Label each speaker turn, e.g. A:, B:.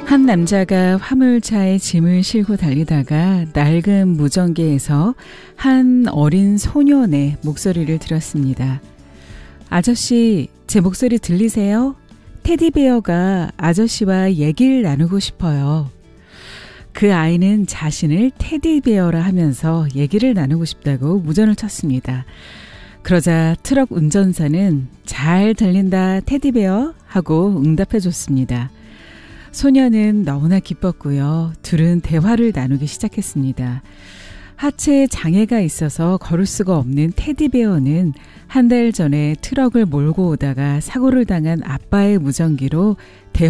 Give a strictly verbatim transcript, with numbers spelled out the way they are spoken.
A: 한 남자가 화물차에 짐을 싣고 달리다가 낡은 무전기에서 한 어린 소년의 목소리를 들었습니다. 아저씨, 제 목소리 들리세요? 테디베어가 아저씨와 얘기를 나누고 싶어요. 그 아이는 자신을 테디베어라 하면서 얘기를 나누고 싶다고 무전을 쳤습니다. 그러자 트럭 운전사는 잘 들린다 테디베어 하고 응답해 줬습니다. 소녀는 너무나 기뻤고요. 둘은 대화를 나누기 시작했습니다. 하체에 장애가 있어서 걸을 수가 없는 테디베어는 한 달 전에 트럭을 몰고 오다가 사고를 당한 아빠의 무전기로